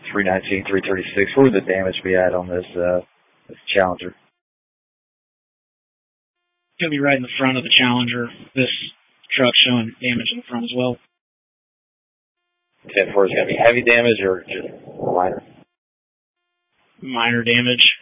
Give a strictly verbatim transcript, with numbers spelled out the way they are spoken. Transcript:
three nineteen, three thirty-six. Where would the damage be at on this, uh, this Challenger? It's going to be right in the front of the Challenger. This truck showing damage in the front as well. ten four is going to be heavy damage or just minor? Minor damage.